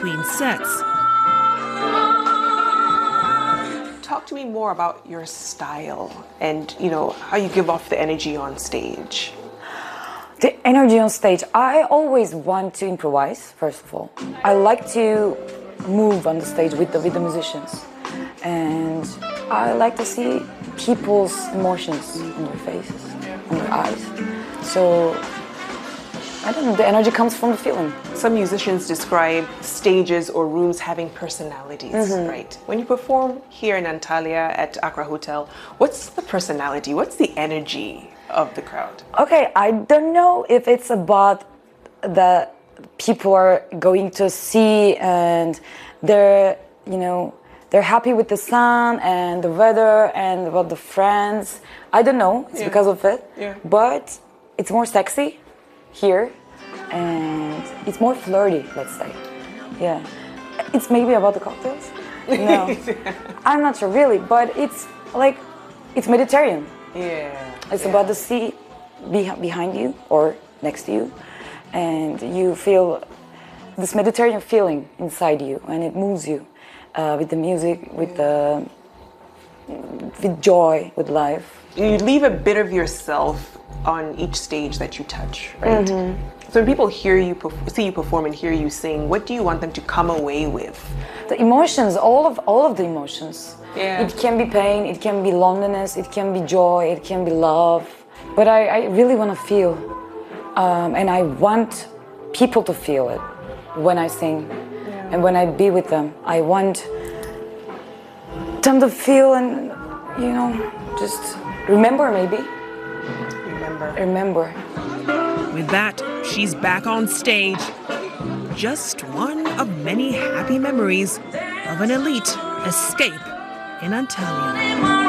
between sets. Talk to me more about your style and, how you give off the energy on stage. The energy on stage, I always want to improvise, first of all. I like to move on the stage with the musicians. And I like to see people's emotions on their faces, on their eyes. So, I don't know, the energy comes from the feeling. Some musicians describe stages or rooms having personalities, right? When you perform here in Antalya at Accra Hotel, what's the personality? What's the energy of the crowd? Okay, I don't know if it's about the people are going to see and they're happy with the sun and the weather and about the friends. I don't know, it's because of it. Yeah. But it's more sexy here and it's more flirty, let's say. Yeah. It's maybe about the cocktails? No. I'm not sure really, but it's Mediterranean. Yeah. It's about the sea behind you or next to you, and you feel this Mediterranean feeling inside you, and it moves you with the music, with joy, with life. You leave a bit of yourself on each stage that you touch, right? So when people hear you, see you perform and hear you sing, what do you want them to come away with? The emotions, all of the emotions. Yeah. It can be pain, it can be loneliness, it can be joy, it can be love. But I really want to feel, and I want people to feel it when I sing and when I be with them. I want them to feel and, just remember maybe. Remember. With that, she's back on stage. Just one of many happy memories of an elite escape in Antalya.